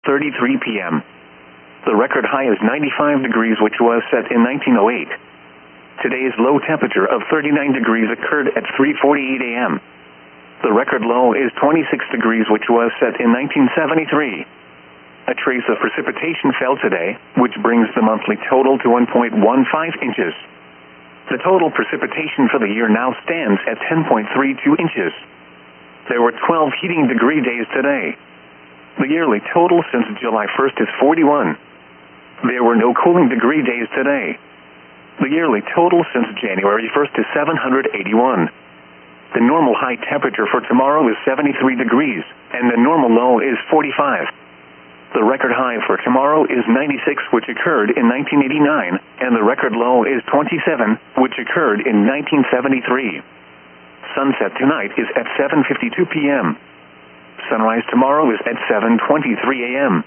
33 p.m. The record high is 95 degrees, which was set in 1908. Today's low temperature of 39 degrees occurred at 3:48 a.m. The record low is 26 degrees, which was set in 1973. A trace of precipitation fell today, which brings the monthly total to 1.15 inches. The total precipitation for the year now stands at 10.32 inches. There were 12 heating degree days today. The yearly total since July 1st is 41. There were no cooling degree days today. The yearly total since January 1st is 781. The normal high temperature for tomorrow is 73 degrees, and the normal low is 45. The record high for tomorrow is 96, which occurred in 1989, and the record low is 27, which occurred in 1973. Sunset tonight is at 7:52 p.m. Sunrise tomorrow is at 7:23 a.m.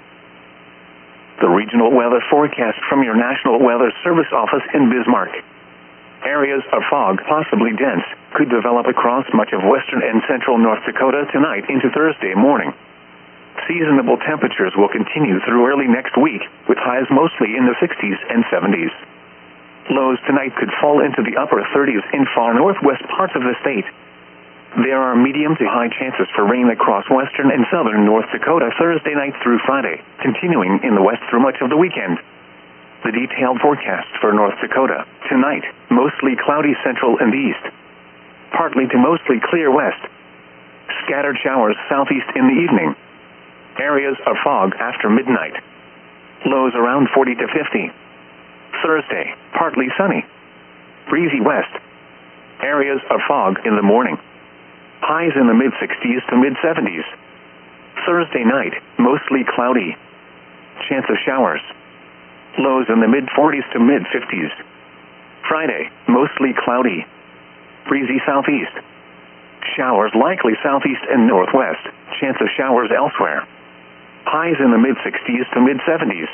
The regional weather forecast from your National Weather Service office in Bismarck. Areas of fog, possibly dense, could develop across much of western and central North Dakota tonight into Thursday morning. Seasonable temperatures will continue through early next week, with highs mostly in the 60s and 70s. Lows tonight could fall into the upper 30s in far northwest parts of the state. There are medium to high chances for rain across western and southern North Dakota Thursday night through Friday, continuing in the west through much of the weekend. The detailed forecast for North Dakota: tonight, mostly cloudy central and east. Partly to mostly clear west. Scattered showers southeast in the evening. Areas of fog after midnight. Lows around 40 to 50. Thursday, partly sunny. Breezy west. Areas of fog in the morning. Highs in the mid-60s to mid-70s. Thursday night, mostly cloudy. Chance of showers. Lows in the mid-40s to mid-50s. Friday, mostly cloudy. Breezy southeast. Showers likely southeast and northwest. Chance of showers elsewhere. Highs in the mid-60s to mid-70s.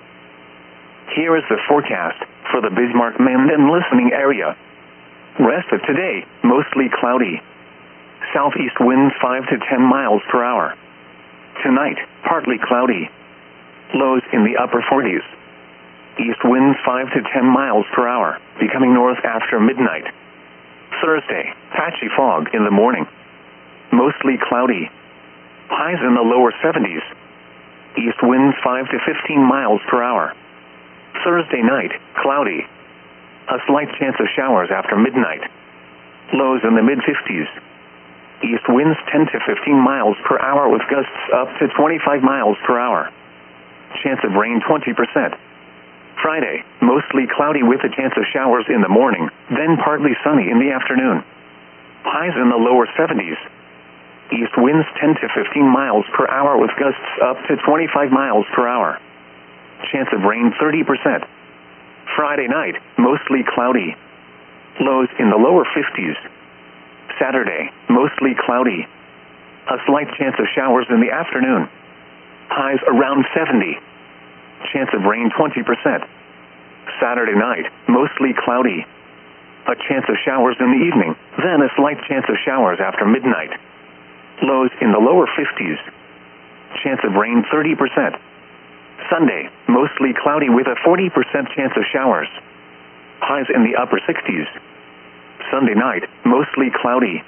Here is the forecast for the Bismarck, Menden listening area. Rest of today, mostly cloudy. Southeast winds 5 to 10 miles per hour. Tonight, partly cloudy. Lows in the upper 40s. East winds 5 to 10 miles per hour, becoming north after midnight. Thursday, patchy fog in the morning. Mostly cloudy. Highs in the lower 70s. East winds 5 to 15 miles per hour. Thursday night, cloudy. A slight chance of showers after midnight. Lows in the mid-50s. East winds 10 to 15 miles per hour with gusts up to 25 miles per hour. Chance of rain 20%. Friday, mostly cloudy with a chance of showers in the morning, then partly sunny in the afternoon. Highs in the lower 70s. East winds 10 to 15 miles per hour with gusts up to 25 miles per hour. Chance of rain 30%. Friday night, mostly cloudy. Lows in the lower 50s. Saturday, mostly cloudy. A slight chance of showers in the afternoon. Highs around 70. Chance of rain 20%. Saturday night, mostly cloudy. A chance of showers in the evening, then a slight chance of showers after midnight. Lows in the lower 50s. Chance of rain 30%. Sunday, mostly cloudy with a 40% chance of showers. Highs in the upper 60s. Sunday night, mostly cloudy.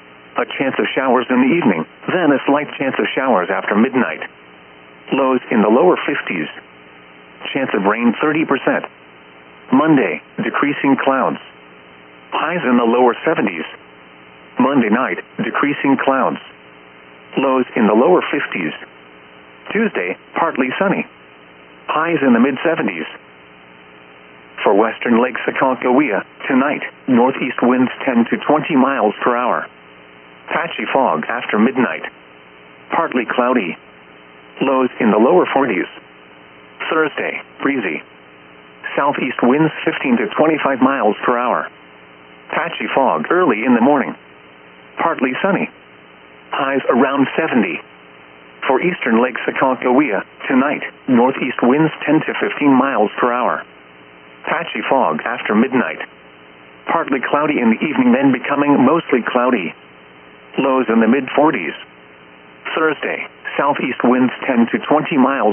A chance of showers in the evening, then a slight chance of showers after midnight. Lows in the lower 50s. Chance of rain 30%. Monday, decreasing clouds. Highs in the lower 70s. Monday night, decreasing clouds. Lows in the lower 50s. Tuesday, partly sunny. Highs in the mid-70s. For western Lake Aconcagua, tonight, northeast winds 10 to 20 miles per hour. Patchy fog after midnight. Partly cloudy. Lows in the lower 40s. Thursday, breezy. Southeast winds 15 to 25 miles per hour. Patchy fog early in the morning. Partly sunny. Highs around 70. For eastern Lake Aconcagua, tonight, northeast winds 10 to 15 miles per hour. Patchy fog after midnight. Partly cloudy in the evening, then becoming mostly cloudy. Lows in the mid-40s. Thursday, Southeast winds 10 to 20 miles